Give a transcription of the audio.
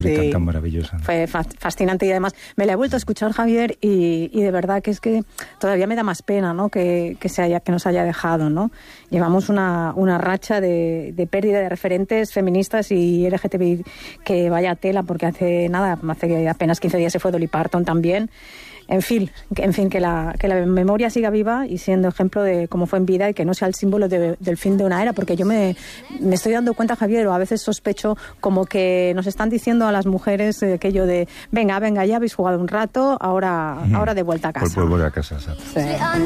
Sí, tan maravillosa. Fue fascinante y además me la he vuelto a escuchar, Javier, y de verdad que es que todavía me da más pena, ¿no? que nos haya dejado, ¿no? Llevamos una racha de pérdida de referentes feministas y LGTBI que vaya tela, porque hace apenas 15 días se fue Dolly Parton también. En fin, que la memoria siga viva y siendo ejemplo de cómo fue en vida y que no sea el símbolo del fin de una era, porque yo me estoy dando cuenta, Javier, o a veces sospecho como que nos están diciendo a las mujeres aquello de venga, ya habéis jugado un rato, ahora de vuelta a casa. Pues vuelve a casa, ¿sabes? Sí.